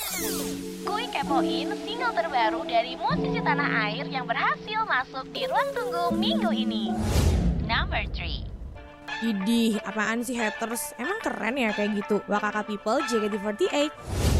Kuy kepoin single terbaru dari musisi tanah air yang berhasil masuk di ruang tunggu minggu ini. Number 3. Idih, apaan sih haters? Emang keren ya kayak gitu? Wakaka People JKT48.